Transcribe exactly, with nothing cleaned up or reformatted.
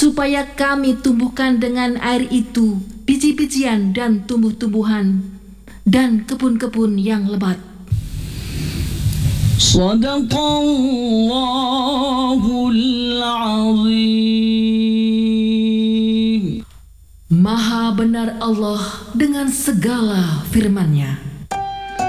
supaya kami tumbuhkan dengan air itu biji-bijian dan tumbuh-tumbuhan dan kebun-kebun yang lebat. Shadaqallahul azim. Maha benar Allah dengan segala firman-Nya.